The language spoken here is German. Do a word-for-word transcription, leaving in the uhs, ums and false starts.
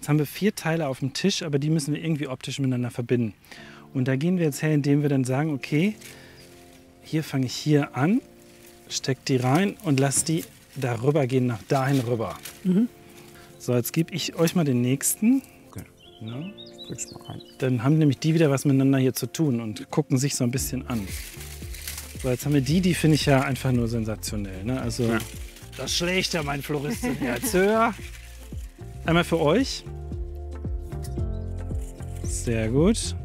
Jetzt haben wir vier Teile auf dem Tisch, aber die müssen wir irgendwie optisch miteinander verbinden. Und da gehen wir jetzt her, indem wir dann sagen, okay, hier fange ich hier an, steck die rein und lass die darüber gehen, nach dahin rüber. Mhm. So, jetzt gebe ich euch mal den nächsten. Okay. Ja. Mal rein. Dann haben nämlich die wieder was miteinander hier zu tun und gucken sich so ein bisschen an. So, jetzt haben wir die, die finde ich ja einfach nur sensationell. Ne? Also, ja. Das schlägt ja mein Florist in Herz höher. Einmal für euch. Sehr gut.